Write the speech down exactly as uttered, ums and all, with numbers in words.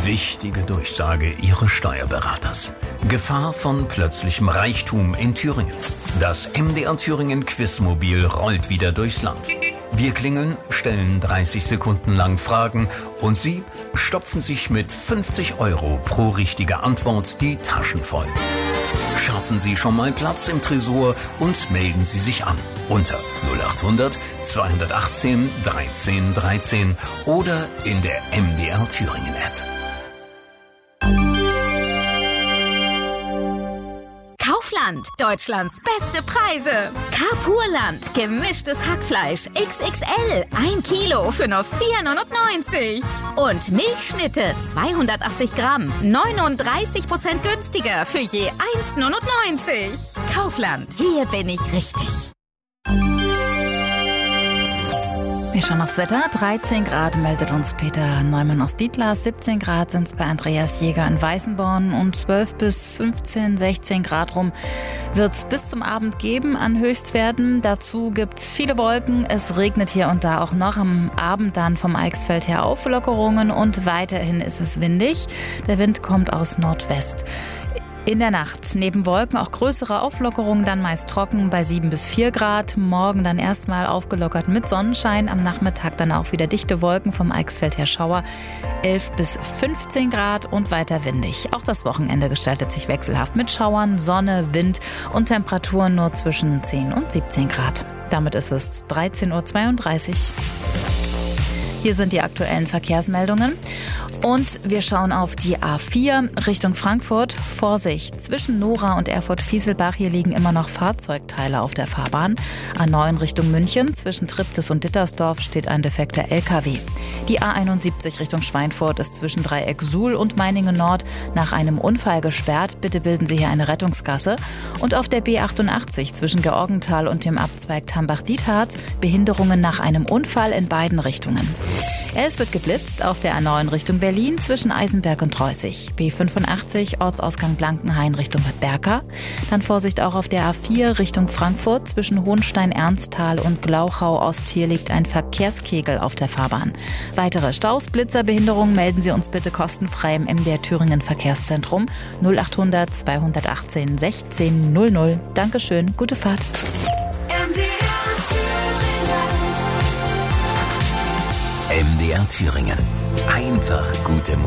Wichtige Durchsage Ihres Steuerberaters. Gefahr von plötzlichem Reichtum in Thüringen. Das M D R Thüringen Quizmobil rollt wieder durchs Land. Wir klingeln, stellen dreißig Sekunden lang Fragen und Sie stopfen sich mit fünfzig Euro pro richtige Antwort die Taschen voll. Schaffen Sie schon mal Platz im Tresor und melden Sie sich an unter null achthundert zweihundertachtzehn dreizehn dreizehn oder in der M D R Thüringen App. Kaufland, Deutschlands beste Preise. Carpurland, gemischtes Hackfleisch X X L, ein Kilo für nur vier neunundneunzig. Und Milchschnitte, zweihundertachtzig Gramm, neununddreißig Prozent günstiger für je eins neunundneunzig. Kaufland, hier bin ich richtig. Wir schauen aufs Wetter. dreizehn Grad meldet uns Peter Neumann aus Dietlar. siebzehn Grad sind es bei Andreas Jäger in Weißenborn. Und zwölf bis fünfzehn, sechzehn Grad rum wird es bis zum Abend geben an Höchstwerten. Dazu gibt es viele Wolken. Es regnet hier und da auch noch. Am Abend dann vom Eichsfeld her Auflockerungen. Und weiterhin ist es windig. Der Wind kommt aus Nordwest. In der Nacht neben Wolken auch größere Auflockerungen, dann meist trocken bei sieben bis vier Grad. Morgen dann erstmal aufgelockert mit Sonnenschein. Am Nachmittag dann auch wieder dichte Wolken, vom Eichsfeld her Schauer. elf bis fünfzehn Grad und weiter windig. Auch das Wochenende gestaltet sich wechselhaft mit Schauern, Sonne, Wind und Temperaturen nur zwischen zehn und siebzehn Grad. Damit ist es dreizehn Uhr zweiunddreißig. Hier sind die aktuellen Verkehrsmeldungen. Und wir schauen auf die A vier Richtung Frankfurt. Vorsicht, zwischen Nora und Erfurt-Fieselbach, hier liegen immer noch Fahrzeugteile auf der Fahrbahn. A neun Richtung München, zwischen Triptis und Dittersdorf steht ein defekter L K W. Die A einundsiebzig Richtung Schweinfurt ist zwischen Dreieck Suhl und Meiningen Nord nach einem Unfall gesperrt. Bitte bilden Sie hier eine Rettungsgasse. Und auf der B achtundachtzig zwischen Georgenthal und dem Abzweig Tambach-Dietharz Behinderungen nach einem Unfall in beiden Richtungen. Es wird geblitzt auf der A neun Richtung Berlin zwischen Eisenberg und Treusig. B fünfundachtzig Ortsausgang Blankenhain Richtung Bad Berka. Dann Vorsicht auch auf der A vier Richtung Frankfurt zwischen Hohenstein-Ernsthal und Glauchau Ost. Hier liegt ein Verkehrskegel auf der Fahrbahn. Weitere Staus, Blitzer, Behinderungen melden Sie uns bitte kostenfrei im M D R Thüringen Verkehrszentrum null achthundert zweihundertachtzehn sechzehn null null. Dankeschön, gute Fahrt. M D R Thüringen. M D R Thüringen. Einfach gute Musik.